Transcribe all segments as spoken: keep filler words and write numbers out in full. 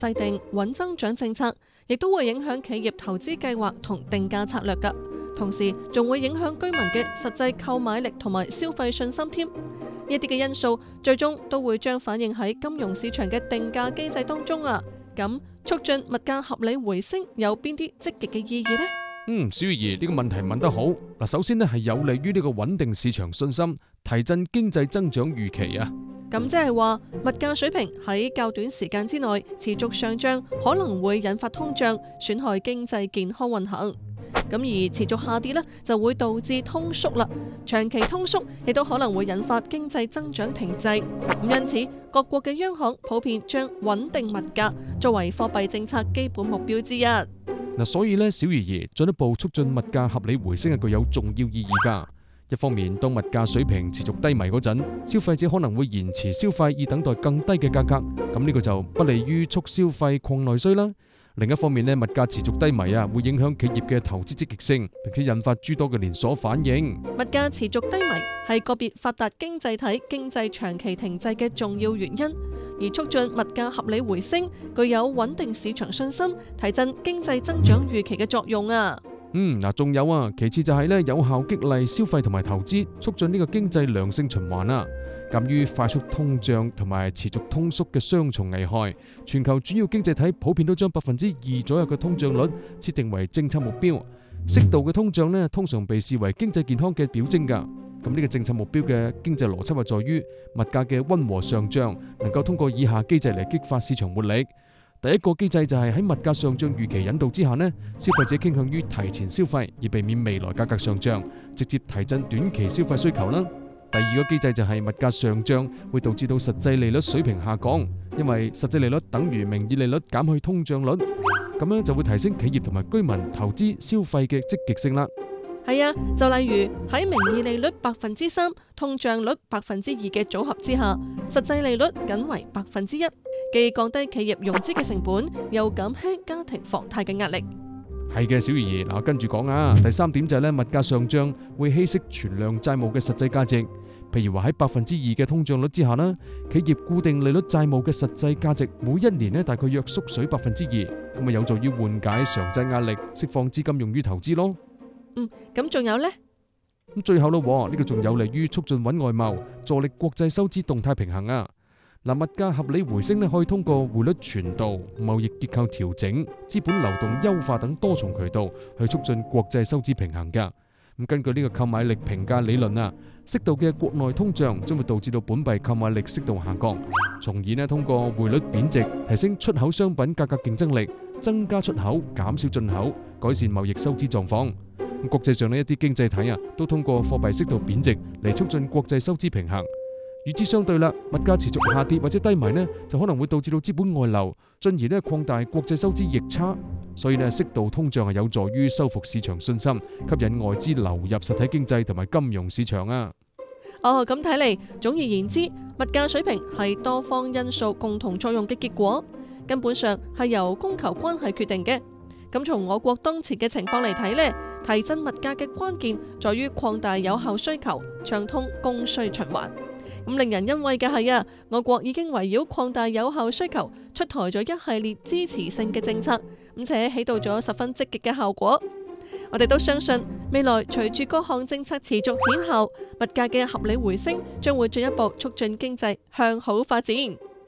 制定穩增長政策，亦都會影響企業投資計劃同定價策略㗎。同時仲會影響居民嘅實際購買力同埋消費信心添。呢啲嘅因素最終都會將反映喺金融市場嘅定價機制當中啊。咁促進物價合理回升有邊啲積極嘅意義呢？ 嗯，小魚兒呢個問題問得好。嗱，首先呢係有利於呢個穩定市場信心，提振經濟增長預期啊。 咁即係話物價水平喺較短時間之內持續上漲，可能會引發通脹，損害經濟健康運行。咁而持續下跌呢，就會導致通縮啦。長期通縮亦都可能會引發經濟增長停滯。咁因此，各國嘅央行普遍將穩定物價作為貨幣政策基本目標之一。 嗱，所以呢，小魚兒進一步促進物價合理回升係具有重要意義㗎。一方面，當物價水平持續低迷嗰陣，消費者可能會延遲消費，以等待更低嘅價格。咁呢個就不利於促消費、擴內需啦。另一方面呢，物價持續低迷啊，會影響企業嘅投資積極性，並且引發諸多嘅連鎖反應。 物價持續低迷係個別發達經濟體經濟長期停滯嘅重要原因，而促進物價合理回升，具有穩定市場信心、提振經濟增長預期嘅作用啊。 嗯，嗱，仲有啊，其次就係咧有效激勵消費同埋投資，促進呢個經濟良性循環啊。鑑於快速通脹同埋持續通縮嘅雙重危害，全球主要經濟體普遍都將百分之二左右嘅通脹率設定為政策目標。適度嘅通脹呢，通常被視為經濟健康嘅表徵㗎。咁呢個政策目標嘅經濟邏輯係在於物價嘅溫和上漲，能夠通過以下機制嚟激發市場活力。第一個機制就係喺物價上漲預期引導之下呢，消費者傾向於提前消費，以避免未來價格上漲，直接提振短期消費需求啦。第二個機制就係物價上漲會導致到實際利率水平下降，因為實際利率等於名義利率減去通脹率，咁樣就會提升企業同埋居民投資消費嘅積極性啦。 係啊，就例如喺名義利率百分之三、通脹率百分之二嘅組合之下，實際利率僅為百分之一，既降低企業融資嘅成本，又減輕家庭房貸嘅壓力。 係嘅，小魚兒，嗱，跟住講啊。第三點就係咧，物價上漲會稀釋存量債務嘅實際價值。譬如話喺百分之二嘅通脹率之下啦，企業固定利率債務嘅實際價值每一年咧大概約縮水百分之二，咁啊有助於緩解償債壓力，釋放資金用於投資咯。 嗯，咁仲有呢？ 咁最後咯，呢個仲有利於促進穩外貿，助力國際收支動態平衡啊。嗱，物價合理回升咧，可以通過匯率傳導、貿易結構調整、資本流動優化等多重渠道去促進國際收支平衡噶。咁根據呢個購買力評價理論啊，適度嘅國內通脹將會導致到本幣購買力適度下降，從而咧通過匯率貶值提升出口商品價格競爭力，增加出口，減少進口，改善貿易收支狀況。咁國際上咧一啲經濟體啊，都通過貨幣適度貶值嚟促進國際收支平衡。與之相對啦，物價持續下跌或者低迷呢，就可能會導致到資本外流，進而呢擴大國際收支逆差。所以呢，適度通脹係有助於修復市場信心，吸引外資流入實體經濟同埋金融市場啊。 哦，咁睇嚟，總而言之，物價水平係多方因素共同作用嘅結果，根本上係由供求關係決定嘅。咁從我國當前嘅情況嚟睇呢，提振物價嘅關鍵在於擴大有效需求，暢通供需循環。咁令人欣慰嘅係啊，我國已經圍繞擴大有效需求出台咗一系列支持性嘅政策，咁且起到咗十分積極嘅效果。我哋都相信未來隨住各項政策持續顯效，物價嘅合理回升將會進一步促進經濟向好發展。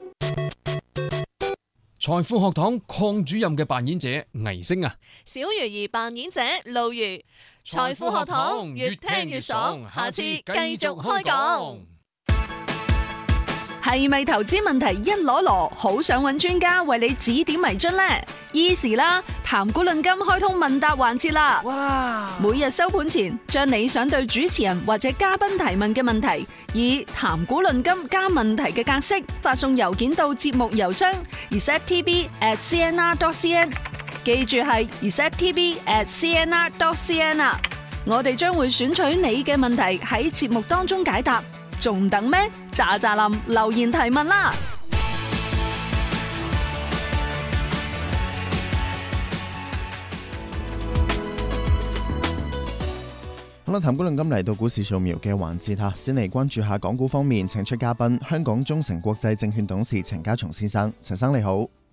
財富學堂鄺主任嘅扮演者倪星啊， 小魚兒扮演者露如。財富學堂越聽越爽，下次繼續開講。 係咪投資問題一籮籮，好想揾專家為你指點迷津呢？Easy 啦，談股論金開通問答環節啦！哇！每日收盤前，將你想對主持人或者嘉賓提問嘅問題，以談股論金加問題嘅格式發送郵件到節目郵箱 r e c e p t b at c n r dot c n， 記住係 r e c e p t b at c n r dot c n 啊！我哋將會選取你嘅問題喺節目當中解答。仲等咩？喳喳林留言提問啦！ 好啦，談股論金嚟到股市掃描嘅環節吓，先嚟關注下港股方面，請出嘉賓香港中誠國際證券董事陳家松先生。陳生你好。